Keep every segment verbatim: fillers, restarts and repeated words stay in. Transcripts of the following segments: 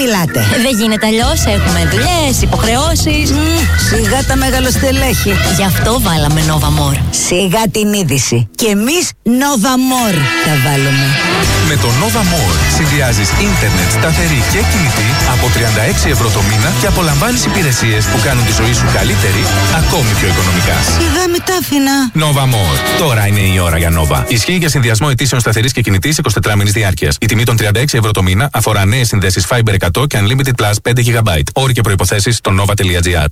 μιλάτε? Δεν γίνεται αλλιώς, έχουμε δουλειές, υποχρεώσεις. Mm, σιγά τα μεγαλοστελέχη. Γι' αυτό βάλαμε Nova More. Σιγά την είδηση. Και εμείς Nova More θα βάλουμε. Με το Nova More συνδυάζεις ίντερνετ, σταθερή και κινητή από τριάντα έξι ευρώ το μήνα και απολαμβάνεις υπηρεσίες που κάνουν τη ζωή σου καλύτερη, ακόμη πιο οικονομικά. Σιγά με τα άφηνα. Nova More. Τώρα είναι η ώρα για Nova. Ισχύει για συνδυασμό αιτήσεων σταθερής και κινητής εικοσιτετράμηνης διάρκειας. Η τιμή των τριάντα έξι ευρώ το μήνα αφορά νέες συνδέσεις Fiber εκατό και Unlimited Plus πέντε γιγαμπάιτ. Όροι και προϋποθέσεις στο nova τελεία gr.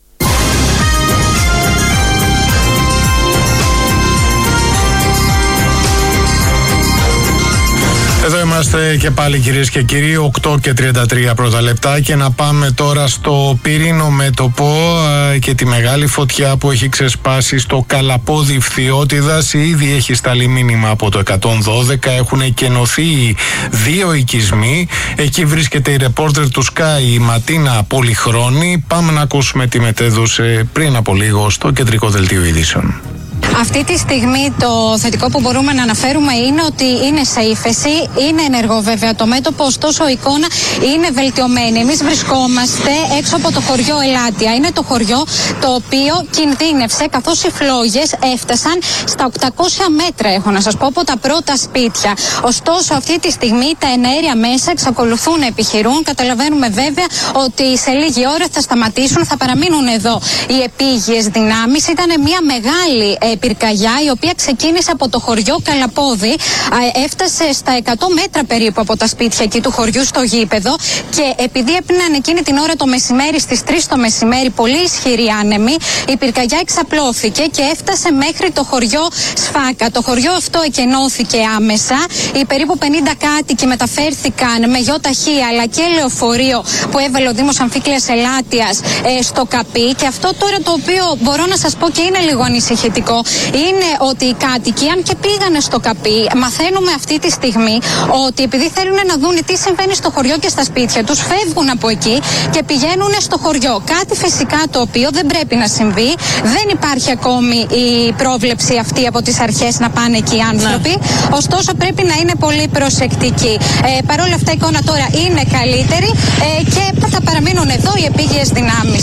Εδώ είμαστε και πάλι, κυρίες και κύριοι, οκτώ και τριάντα τρία πρώτα λεπτά, και να πάμε τώρα στο πυρήνο μέτωπο και τη μεγάλη φωτιά που έχει ξεσπάσει στο Καλαπόδι Φθιώτιδας. Ήδη έχει σταλεί μήνυμα από το εκατόν δώδεκα, έχουν εκενωθεί δύο οικισμοί. Εκεί βρίσκεται η ρεπόρτερ του Sky, η Ματίνα Πολυχρόνη. Πάμε να ακούσουμε τι μετέδωσε πριν από λίγο στο κεντρικό δελτίο ειδήσεων. Αυτή τη στιγμή το θετικό που μπορούμε να αναφέρουμε είναι ότι είναι σε ύφεση, είναι ενεργό βέβαια το μέτωπο, ωστόσο η εικόνα είναι βελτιωμένη. Εμείς βρισκόμαστε έξω από το χωριό Ελάτια. Είναι το χωριό το οποίο κινδύνευσε, καθώς οι φλόγες έφτασαν στα οκτακόσια μέτρα, έχω να σας πω, από τα πρώτα σπίτια. Ωστόσο αυτή τη στιγμή τα εναέρια μέσα εξακολουθούν να επιχειρούν. Καταλαβαίνουμε βέβαια ότι σε λίγη ώρα θα σταματήσουν, θα παραμείνουν εδώ οι επίγειες δυνάμεις. Ήταν μια μεγάλη πυρκαγιά η οποία ξεκίνησε από το χωριό Καλαπόδι, έφτασε στα εκατό μέτρα περίπου από τα σπίτια εκεί του χωριού στο γήπεδο, και επειδή έπιναν εκείνη την ώρα το μεσημέρι, στις τρεις το μεσημέρι, πολύ ισχυρή άνεμη, η πυρκαγιά εξαπλώθηκε και έφτασε μέχρι το χωριό Σφάκα. Το χωριό αυτό εκενώθηκε άμεσα. Οι περίπου πενήντα κάτοικοι μεταφέρθηκαν με γιοταχή αλλά και λεωφορείο που έβαλε ο Δήμος Αμφίκλειας Ελάτιας ε, στο Καπί. Και αυτό τώρα το οποίο μπορώ να σας πω και είναι λίγο ανησυχητικό είναι ότι οι κάτοικοι, αν και πήγανε στο Καπί, μαθαίνουμε αυτή τη στιγμή ότι επειδή θέλουν να δουν τι συμβαίνει στο χωριό και στα σπίτια τους, φεύγουν από εκεί και πηγαίνουν στο χωριό. Κάτι φυσικά το οποίο δεν πρέπει να συμβεί. Δεν υπάρχει ακόμη η πρόβλεψη αυτή από τις αρχές να πάνε εκεί οι άνθρωποι. Ναι. Ωστόσο πρέπει να είναι πολύ προσεκτικοί. Ε, Παρ' όλα αυτά η εικόνα τώρα είναι καλύτερη ε, και θα παραμείνουν εδώ οι επίγειες δυνάμεις.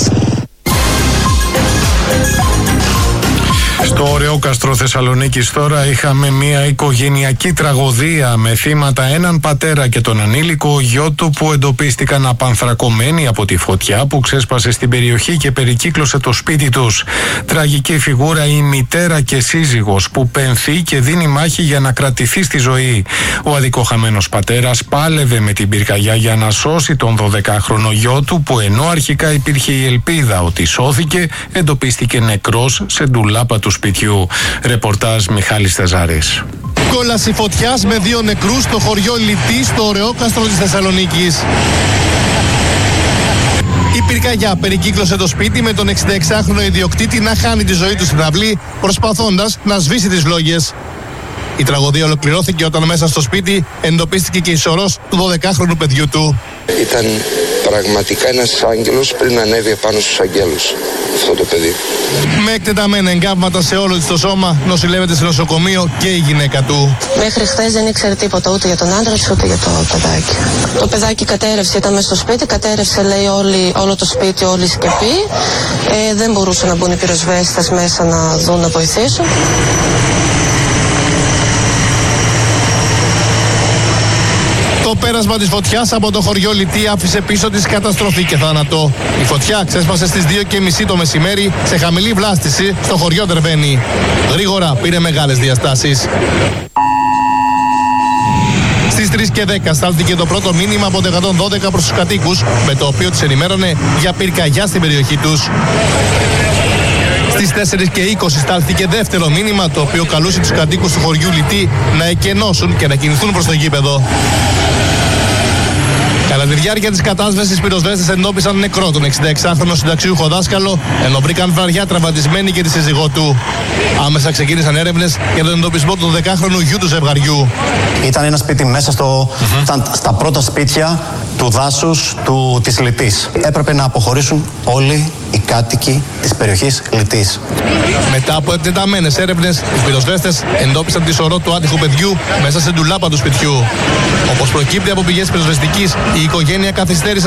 Στο Ωρεόκαστρο Θεσσαλονίκης τώρα είχαμε μια οικογενειακή τραγωδία με θύματα έναν πατέρα και τον ανήλικο γιο του που εντοπίστηκαν απανθρακωμένοι από τη φωτιά που ξέσπασε στην περιοχή και περικύκλωσε το σπίτι τους. Τραγική φιγούρα η μητέρα και σύζυγος που πενθεί και δίνει μάχη για να κρατηθεί στη ζωή. Ο αδικοχαμένος πατέρας πάλευε με την πυρκαγιά για να σώσει τον δωδεκάχρονο γιο του που, ενώ αρχικά υπήρχε η ελπίδα ότι σώθηκε, εντοπίστηκε νεκρός σε ντουλάπα του σπιτιού. Ρεπορτάζ Μιχάλης Θεζάρης. Κόλαση φωτιάς με δύο νεκρούς στο χωριό Λιτή στο Ωρεόκαστρο της Θεσσαλονίκης. Η πυρκαγιά περικύκλωσε το σπίτι με τον εξηνταεξάχρονο ιδιοκτήτη να χάνει τη ζωή του στην αυλή, προσπαθώντας να σβήσει τις φλόγες. Η τραγωδία ολοκληρώθηκε όταν μέσα στο σπίτι εντοπίστηκε και η σωρός του δωδεκάχρονου παιδιού του. Ήταν πραγματικά ένας άγγελος πριν ανέβει επάνω στους αγγέλους αυτό το παιδί. Με εκτεταμένα εγκάβματα σε όλο της το σώμα, νοσηλεύεται σε νοσοκομείο και η γυναίκα του. Μέχρι χθες δεν ήξερε τίποτα ούτε για τον άντρα της ούτε για το παιδάκι. Το παιδάκι κατέρευσε, ήταν μέσα στο σπίτι, κατέρευσε λέει όλη, όλο το σπίτι, όλη η σκεπή. Ε, δεν μπορούσαν να μπουν οι πυροσβέστες μέσα να δουν, να βοηθήσουν. Το πέρασμα της φωτιάς από το χωριό Λιτή άφησε πίσω της καταστροφή και θάνατο. Η φωτιά ξέσπασε στις δύο και μισή το μεσημέρι σε χαμηλή βλάστηση στο χωριό Τερβένη. Γρήγορα πήρε μεγάλες διαστάσεις. Στις τρεις και δέκα στάλθηκε το πρώτο μήνυμα από το εκατόν δώδεκα προς τους κατοίκους, με το οποίο τους ενημέρωνε για πυρκαγιά στην περιοχή τους. Στις τέσσερις και είκοσι στάλθηκε δεύτερο μήνυμα, το οποίο καλούσε τους κατοίκους του χωριού Λιτή να εκενώσουν και να κινηθούν προς το γήπεδο. Κατά τη διάρκεια της κατάσβεσης, οι πυροσβέστες εντόπισαν νεκρό τον εξηνταεξάχρονο συνταξιούχο δάσκαλο, ενώ βρήκαν βαριά τραυματισμένη και τη σύζυγό του. Άμεσα ξεκίνησαν έρευνες για τον εντοπισμό του δωδεκάχρονου γιου του ζευγαριού. Ήταν ένα σπίτι μέσα στο, mm-hmm. στα, στα πρώτα σπίτια του δάσους του, της Λιτής. Έπρεπε να αποχωρήσουν όλοι οι κάτοικοι της περιοχής Λιτής. Μετά από εκτεταμένες έρευνες, οι πυροσβέστες εντόπισαν τη σωρό του άτυχου παιδιού μέσα σε ντουλάπα του σπιτιού. Όπως προκύπτει από πηγές πυροσβεστικής, η οικογένεια καθυστέρησε